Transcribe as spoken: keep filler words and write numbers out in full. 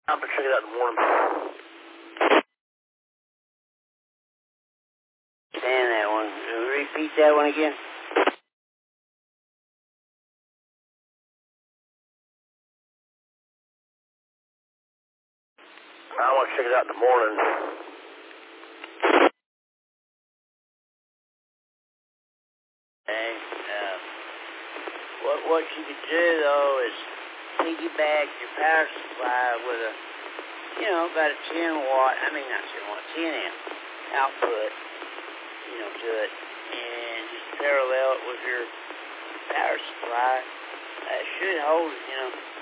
I'm gonna check it out in the morning. Stand that one. Repeat that one again. I want to check it out in the morning. Okay. Uh, what what you could do though is piggyback your power supply with a, you know, about a ten watt. I mean not ten watt, ten amp output. You know, to it, and just parallel it with your power supply. It should hold, you know.